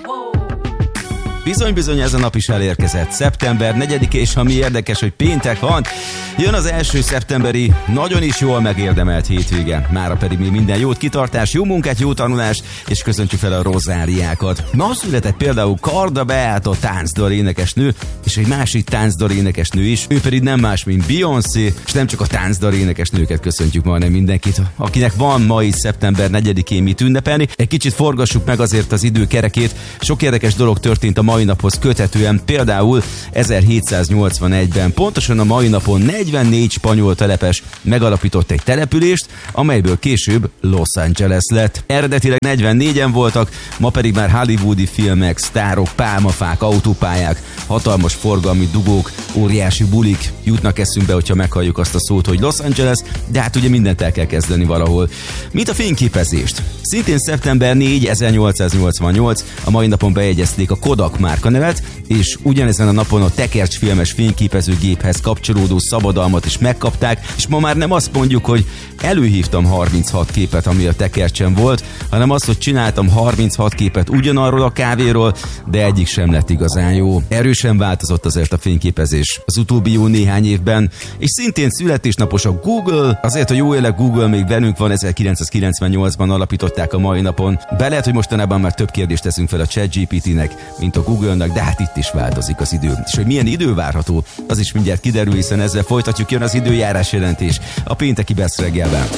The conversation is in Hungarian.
Bizony ez a nap is elérkezett, szeptember 4-e, és ami érdekes, hogy péntek van, jön az első szeptemberi, nagyon is jól megérdemelt hétvége. Mára pedig még minden jót, kitartás, jó munkát, jó tanulást, és köszöntjük fel a rozáriákat. Ma született például Karda Beáta táncdal énekesnő, és egy másik táncdal énekesnő is, ő pedig nem más, mint Beyoncé, és nem csak a táncdal énekesnőket köszöntjük ma, hanem mindenkit, akinek van ma is szeptember 4-én mit ünnepelni. Egy kicsit forgassuk meg azért az idő kerekét, sok érdekes dolog történt a mai naphoz köthetően, például 1781-ben, pontosan a mai napon 44 spanyol telepes megalapított egy települést, amelyből később Los Angeles lett. Eredetileg 44-en voltak, ma pedig már hollywoodi filmek, sztárok, pálmafák, autópályák, hatalmas forgalmi dugók, óriási bulik jutnak eszünkbe, hogyha meghalljuk azt a szót, hogy Los Angeles, de hát ugye mindent el kell kezdeni valahol. Mint a fényképezést. Szintén szeptember 4, 1888, a mai napon bejegyezték a Kodak márkanevet, és ugyanezen a napon a tekercsfilmes fényképezőgéphez kapcsolódó szabadalmat is megkapták, és ma már nem azt mondjuk, hogy előhívtam 36 képet, ami a tekercsen volt, hanem azt, hogy csináltam 36 képet ugyanarról a kávéról, de egyik sem lett igazán jó. Erősen változott azért a fényképezés az utóbbi jó néhány évben, és szintén születésnapos a Google, azért, hogy jó élek, Google még velünk van, 1998-ban alapították a mai napon. Be lehet, hogy mostanában már több kérdést teszünk fel a ChatGPT-nek, mint a Google-nak, de hát itt is változik az idő. És hogy milyen idő várható, az is mindjárt kiderül, hiszen ezzel folytatjuk, jön az időjárás jelentés a pénteki Best reggelben.